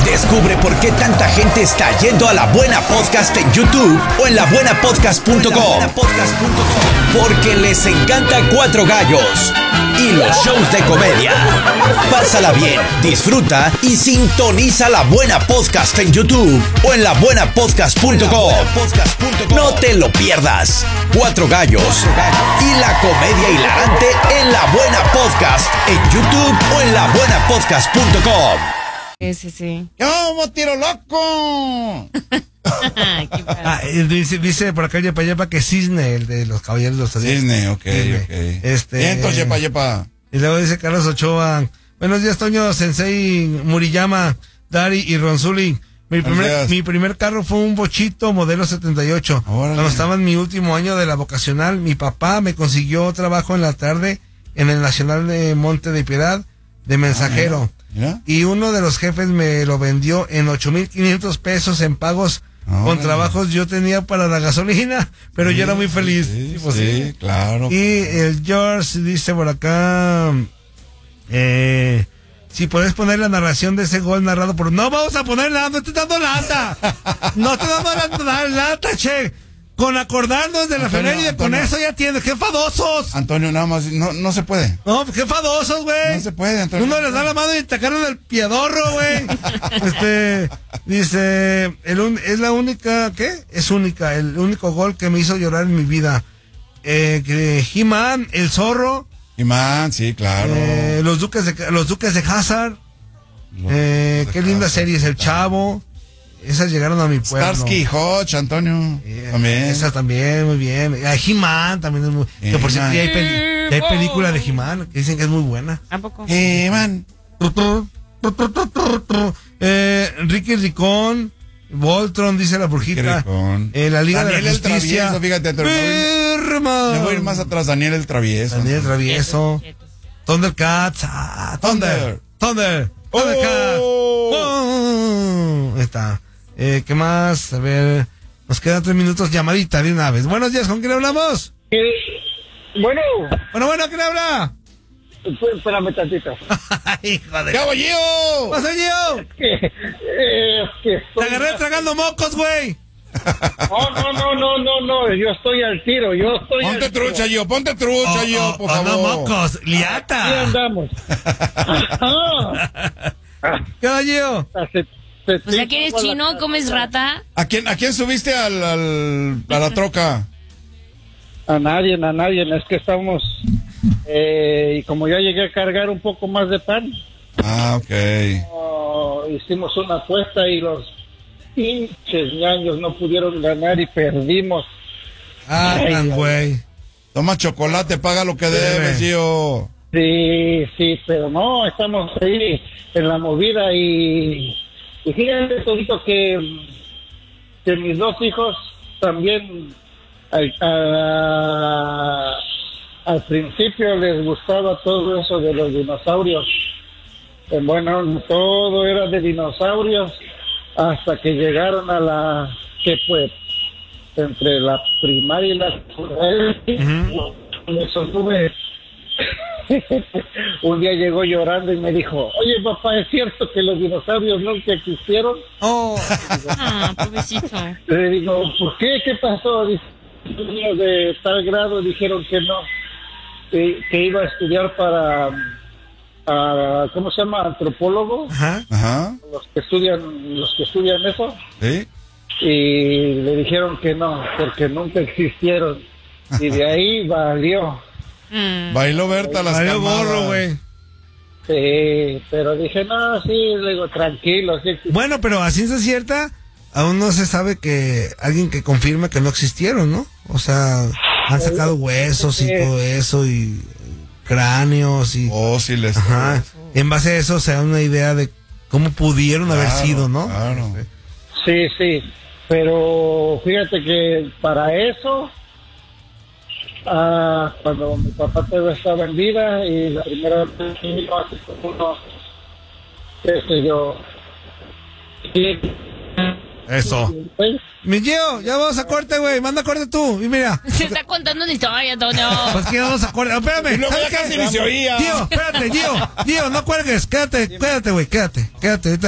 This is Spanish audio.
Descubre por qué tanta gente está yendo a La Buena Podcast en YouTube o en labuenapodcast.com. Porque les encanta Cuatro Gallos y los shows de comedia. Pásala bien, disfruta y sintoniza La Buena Podcast en YouTube o en labuenapodcast.com. No te lo pierdas. Cuatro Gallos y la comedia hilarante en La Buena Podcast en YouTube o en labuenapodcast.com. Sí. ¡Yo, tiro loco! Dice por acá Yepa que Cisne, el de los Caballeros de los Zodíacos. Cisne, ok. Entonces, Yepa. Y luego dice Carlos Ochoa: buenos días, Toño, Sensei, Muriyama, Dari y Ronzuli. Mi primer carro fue un bochito modelo 78. Órale. Cuando estaba en mi último año de la vocacional, mi papá me consiguió trabajo en la tarde en el Nacional de Monte de Piedad de mensajero. Mira. Y uno de los jefes me lo vendió en 8,500 pesos en pagos con trabajos yo tenía para la gasolina, pero yo era muy feliz. Sí, claro. Y el George dice por acá, si puedes poner la narración de ese gol narrado por... No vamos a poner nada, no estoy dando lata. No estoy dando lata, che. Con acordarnos de la efeméride, con eso ya tienes. ¡Qué fadosos! Antonio, nada más, no se puede. No, qué fadosos, güey. No se puede, Antonio. Uno les da la mano y te agarran el piedorro, güey. Dice, es la única, ¿qué? Es única, el único gol que me hizo llorar en mi vida. He-Man, el zorro. He-Man, sí, claro. Los Duques de Hazard. Qué linda serie es El Chavo. Esas llegaron a mi pueblo. Starsky Hodge, Antonio. También. Esa también, muy bien. He-Man también es muy... Que por cierto, ya hay película de He-Man que dicen que es muy buena. ¿A poco? He-Man. Ricky Ricón, Voltron, dice la brujita. La Liga Daniel de la Justicia. El Travieso, fíjate. Me voy a ir más atrás, Daniel el Travieso. Thundercats. Thundercats. Ahí está. ¿Qué más? A ver, nos quedan 3 minutos. Llamadita de una vez. Buenos días, ¿con quién hablamos? Bueno, ¿quién habla? espérame tantito. Hijo de... ¡Cabo Gio! ¿Qué pasa, Gio? Te agarré tragando mocos, güey. No, yo estoy al tiro, Ponte trucha, Gio, por favor. No, mocos, liata. Aquí andamos. ¿Qué onda, Gio? O sea, que eres chino, comes rata. ¿A quién subiste a la troca? A nadie, es que estamos, y como ya llegué a cargar un poco más de pan. Ok. Hicimos una apuesta y los pinches ñaños no pudieron ganar y perdimos. Güey. Toma chocolate, paga lo que debes, Gio. Sí, pero no, estamos ahí en la movida y fíjate, Todito, que mis 2 hijos también al principio les gustaba todo eso de los dinosaurios. Bueno, todo era de dinosaurios hasta que llegaron a la que pues entre la primaria y la secundaria. Eso tuve. Un día llegó llorando y me dijo: oye, papá, ¿es cierto que los dinosaurios nunca existieron? Pobrecito. Le digo: ¿por qué? ¿Qué pasó? Dice: los niños de tal grado dijeron que no, que iba a estudiar para ¿cómo se llama? Antropólogo. Ajá. Los que estudian eso. Sí. Y le dijeron que no, porque nunca existieron. Y de ahí valió. Bailó Berta las Salió camadas. gorro, güey. Sí, pero dije, no, sí, le digo, tranquilo. Sí. Bueno, pero a ciencia cierta, aún no se sabe que alguien que confirme que no existieron, ¿no? O sea, han sacado huesos y todo eso, y cráneos y... Fósiles. Ajá. En base a eso se da una idea de cómo pudieron haber sido, ¿no? Claro. Sí, pero fíjate que para eso... cuando mi papá todavía estaba en vida y la primera vez que vino hace como unos, qué sé yo, Eso. Mi Gio, ya vamos a corte, güey. Manda corte tú. Y mira. Se está contando una historia, Antonio. Pues que vamos a corte. Espérame. Y luego ya ¿sabes casi qué? ni se oía. Gio, espérate, Gio, no cuelgues. Quédate, güey. Quédate. Ahorita